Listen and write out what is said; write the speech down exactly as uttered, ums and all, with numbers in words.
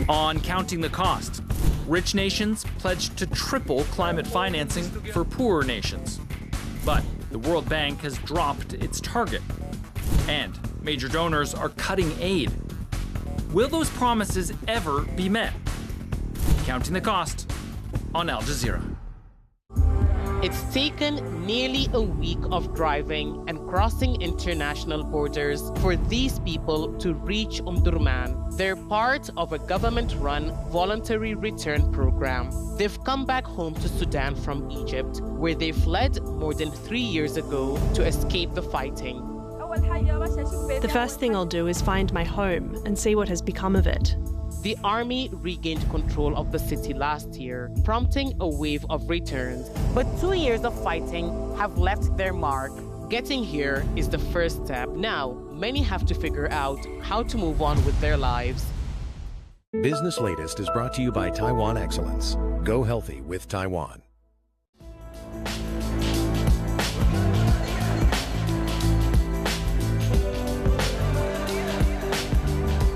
On counting the cost, rich nations pledged to triple climate financing for poorer nations. But the World Bank has dropped its target, and major donors are cutting aid. Will those promises ever be met? Counting the cost on Al Jazeera. It's taken nearly a week of driving and crossing international borders for these people to reach Omdurman. They're part of a government-run voluntary return program. They've come back home to Sudan from Egypt, where they fled more than three years ago to escape the fighting. The first thing I'll do is find my home and see what has become of it. The army regained control of the city last year, prompting a wave of returns. But two years of fighting have left their mark. Getting here is the first step. Now, many have to figure out how to move on with their lives. Business Latest is brought to you by Taiwan Excellence. Go healthy with Taiwan.